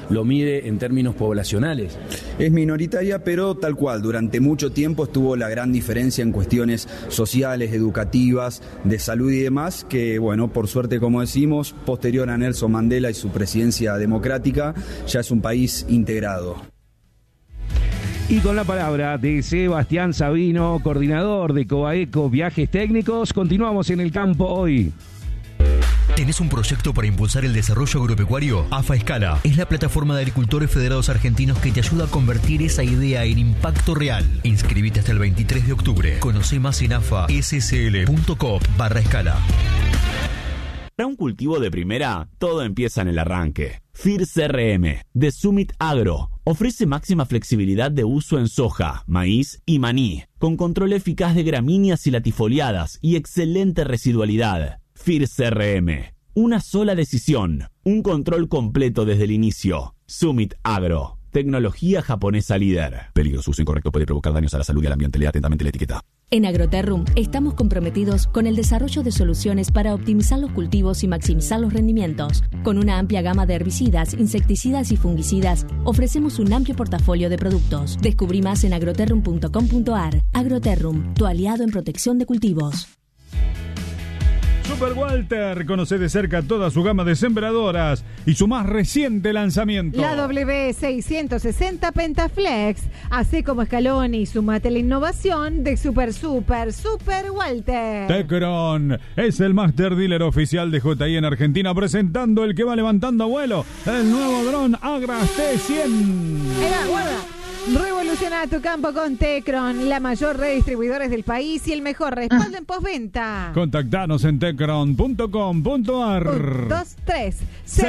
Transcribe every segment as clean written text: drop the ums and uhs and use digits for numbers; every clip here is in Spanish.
lo mide en términos poblacionales. Es minoritaria, pero tal cual, durante mucho tiempo estuvo la gran diferencia en cuestiones sociales, educativas, de salud y demás, que bueno, por suerte, como decimos, posterior a Nelson Mandela y su presidencia democrática, ya es un país integrado. Y con la palabra de Sebastián Sabino, coordinador de Cobaeco Viajes Técnicos, continuamos en el campo hoy. ¿Tenés un proyecto para impulsar el desarrollo agropecuario? AFA Escala es la plataforma de agricultores federados argentinos que te ayuda a convertir esa idea en impacto real. Inscribite hasta el 23 de octubre. Conoce más en afassl.coop/escala. Para un cultivo de primera, todo empieza en el arranque. FIR CRM, de Summit Agro, ofrece máxima flexibilidad de uso en soja, maíz y maní, con control eficaz de gramíneas y latifoliadas y excelente residualidad. FIR CRM, una sola decisión, un control completo desde el inicio. Summit Agro, tecnología japonesa líder. Peligro, uso incorrecto puede provocar daños a la salud y al ambiente. Lea atentamente la etiqueta. En Agroterrum estamos comprometidos con el desarrollo de soluciones para optimizar los cultivos y maximizar los rendimientos. Con una amplia gama de herbicidas, insecticidas y fungicidas, ofrecemos un amplio portafolio de productos. Descubrí más en agroterrum.com.ar. Agroterrum, tu aliado en protección de cultivos. Super Walter, conoce de cerca toda su gama de sembradoras y su más reciente lanzamiento. La W660 Pentaflex. Hacé como Scaloni y sumate la innovación de Super Walter. Tecron es el master dealer oficial de JI en Argentina, presentando el que va levantando vuelo, el nuevo dron Agras T100. Guarda. Revoluciona tu campo con Tecron, la mayor red de distribuidores del país y el mejor respaldo en postventa. Contactanos en tecron.com.ar. 1, 2, 3.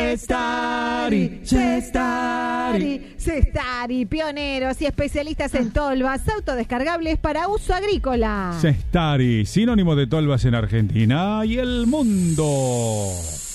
Cestari, pioneros y especialistas en tolvas autodescargables para uso agrícola. Cestari, sinónimo de tolvas en Argentina y el mundo.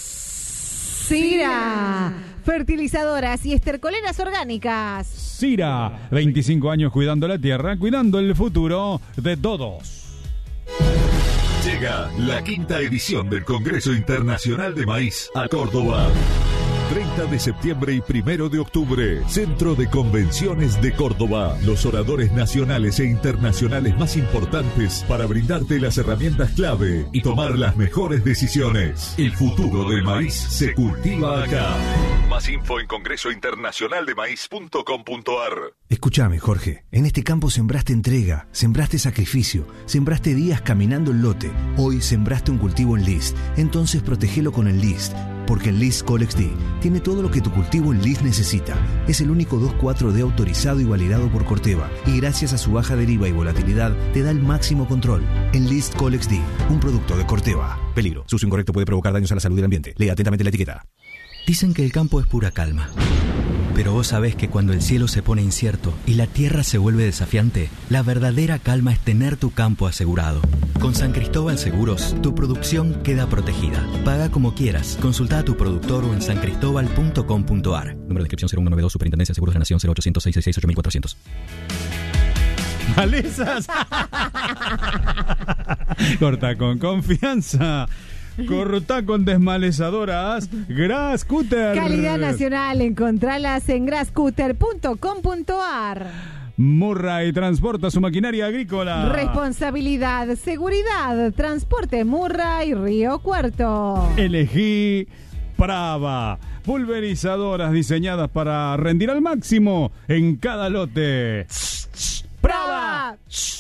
Sira, fertilizadoras y estercoleras orgánicas. Sira, 25 años cuidando la tierra, cuidando el futuro de todos. Llega la 5ª edición del Congreso Internacional de Maíz a Córdoba. 30 de septiembre y 1 de octubre, Centro de Convenciones de Córdoba. Los oradores nacionales e internacionales más importantes para brindarte las herramientas clave y tomar las mejores decisiones. El futuro del maíz se cultiva acá. Más info en congresointernacionaldemaíz.com.ar. Escúchame, Jorge. En este campo sembraste entrega, sembraste sacrificio, sembraste días caminando el lote. Hoy sembraste un cultivo en List. Entonces protegelo con el List. Porque el List Colex D tiene todo lo que tu cultivo en List necesita. Es el único 2,4-D autorizado y validado por Corteva. Y gracias a su baja deriva y volatilidad, te da el máximo control. En List Colex D, un producto de Corteva. Peligro. Su uso incorrecto puede provocar daños a la salud y al ambiente. Lea atentamente la etiqueta. Dicen que el campo es pura calma. Pero vos sabés que cuando el cielo se pone incierto y la tierra se vuelve desafiante, la verdadera calma es tener tu campo asegurado. Con San Cristóbal Seguros, tu producción queda protegida. Paga como quieras. Consulta a tu productor o en sancristobal.com.ar. Número de inscripción 0192, Superintendencia de Seguros de la Nación 0800 666 8400. ¡Malezas! Corta con confianza. Corta con desmalezadoras Grascutter. Calidad nacional, encontralas en grascutter.com.ar. Murray transporta su maquinaria agrícola. Responsabilidad, seguridad, transporte Murray, Río Cuarto. Elegí Brava, pulverizadoras diseñadas para rendir al máximo en cada lote. ¡Brava!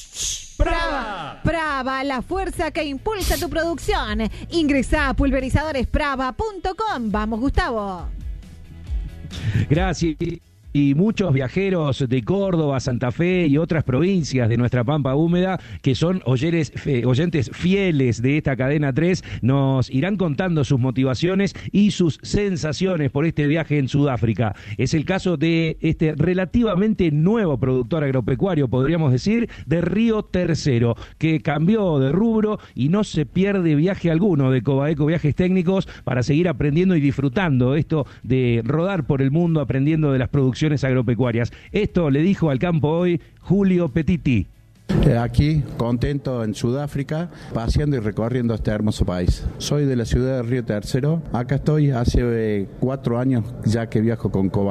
Brava, la fuerza que impulsa tu producción. Ingresá a pulverizadores.brava.com. Vamos, Gustavo. Gracias. Y muchos viajeros de Córdoba, Santa Fe y otras provincias de nuestra Pampa Húmeda, que son oyentes fieles de esta cadena 3, nos irán contando sus motivaciones y sus sensaciones por este viaje en Sudáfrica. Es el caso de este relativamente nuevo productor agropecuario, podríamos decir, de Río Tercero, que cambió de rubro y no se pierde viaje alguno de Cobaeco Viajes Técnicos para seguir aprendiendo y disfrutando esto de rodar por el mundo, aprendiendo de las producciones agropecuarias. Esto le dijo al campo hoy Julio Petiti. Aquí, contento en Sudáfrica, paseando y recorriendo este hermoso país. Soy de la ciudad de Río Tercero. Acá estoy hace 4 años ya que viajo con Cobaeco.